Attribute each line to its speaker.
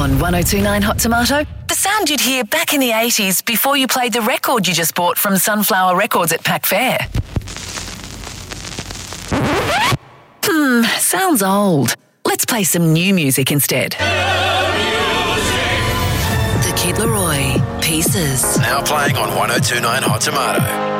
Speaker 1: On 1029 Hot Tomato, the sound you'd hear back in the 80s before you played the record you just bought from Sunflower Records at Pack Fair. Sounds old. Let's play some new music instead. The Kid Laroi, Pieces.
Speaker 2: Now playing on 1029 Hot Tomato.